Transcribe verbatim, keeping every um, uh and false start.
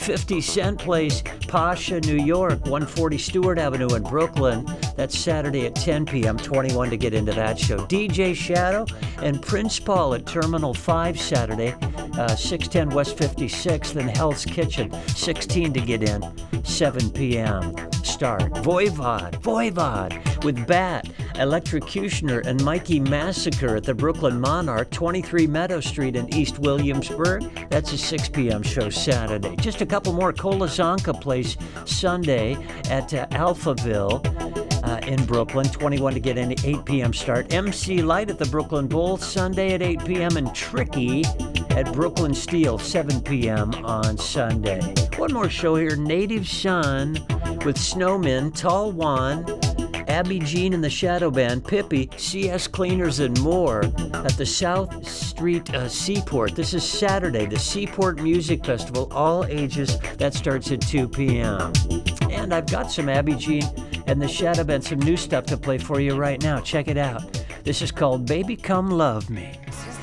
fifty Cent plays Pasha, New York, one forty Stewart Avenue in Brooklyn. That's Saturday at ten p.m., twenty-one to get into that show. D J Shadow and Prince Paul at Terminal five Saturday, uh, six ten West fifty-sixth, and Hell's Kitchen, sixteen to get in, seven p.m. start. Voivod, Voivod with Bat, Electrocutioner, and Mikey Massacre at the Brooklyn Monarch, twenty-three Meadow Street in East Williamsburg. That's a six p.m. show Saturday. Just a couple more. Kolazanka plays Sunday at uh, Alphaville uh, in Brooklyn, twenty-one to get in, eight p.m. start. M C Light at the Brooklyn Bowl Sunday at eight p.m. and Tricky at Brooklyn Steel, seven p.m. on Sunday. One more show here, Native Son with Snowmen, Tall Juan, Abby Jean and the Shadow Band, Pippi, C S Cleaners, and more at the South Street uh, Seaport. This is Saturday, the Seaport Music Festival, all ages. That starts at two p.m. And I've got some Abby Jean and the Shadow Band, some new stuff to play for you right now. Check it out. This is called Baby Come Love Me.